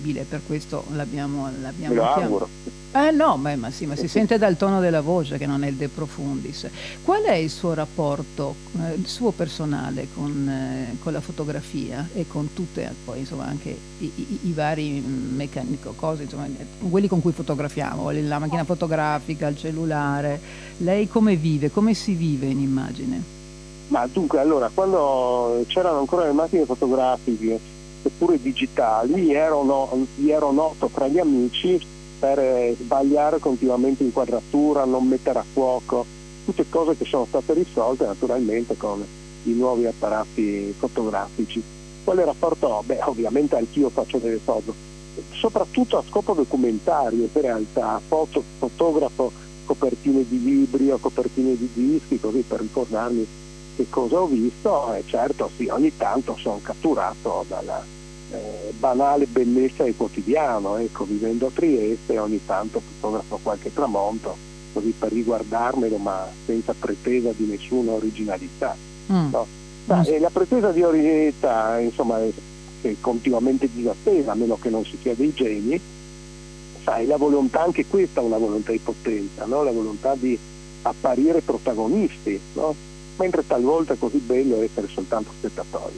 per questo l'abbiamo Me lo auguro. no, ma sì, ma si sente dal tono della voce che non è il De Profundis. Qual è il suo rapporto, il suo personale con la fotografia e con tutte, poi insomma anche i vari meccanico, cose, insomma, quelli con cui fotografiamo, la macchina fotografica, il cellulare. Lei come vive, come si vive in immagine? Ma dunque, allora, quando c'erano ancora le macchine fotografiche, seppure digitali, gli ero noto tra gli amici per sbagliare continuamente inquadratura, non mettere a fuoco, tutte cose che sono state risolte naturalmente con i nuovi apparati fotografici. Qual è il rapporto? Beh, ovviamente anch'io faccio delle foto, soprattutto a scopo documentario, in realtà, fotografo copertine di libri o copertine di dischi, così per ricordarmi che cosa ho visto, e certo sì, ogni tanto sono catturato dalla banale bellezza del quotidiano, ecco, vivendo a Trieste ogni tanto fotografo qualche tramonto, così per riguardarmelo, ma senza pretesa di nessuna originalità. Mm. No? E la pretesa di originalità, insomma, è continuamente disattesa, a meno che non si sia dei geni. Sai, la volontà, anche questa è una volontà di potenza, no? La volontà di apparire protagonisti, no? Mentre talvolta è così bello essere soltanto spettatori.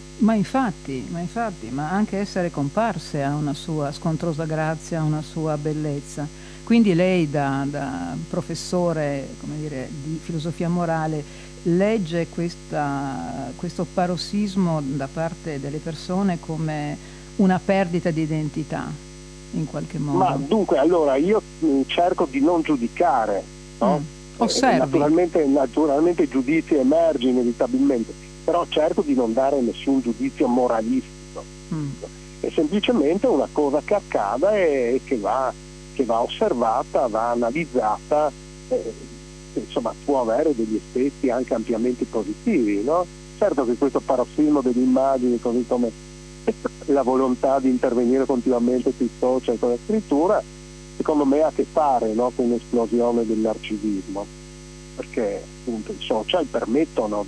Ma anche essere comparse ha una sua scontrosa grazia, una sua bellezza. Quindi lei da professore, come dire, di filosofia morale legge questo parossismo da parte delle persone come una perdita di identità, in qualche Ma modo. dunque, allora io cerco di non giudicare, no? Osservi. Naturalmente i giudizi emerge inevitabilmente, però cerco di non dare nessun giudizio moralistico. È semplicemente una cosa che accada e che va osservata, va analizzata, insomma può avere degli effetti anche ampiamente positivi, no? Certo che questo parossismo delle immagini, così come la volontà di intervenire continuamente sui social con la scrittura, secondo me ha a che fare, no, con un'esplosione del narcisismo, perché appunto i social permettono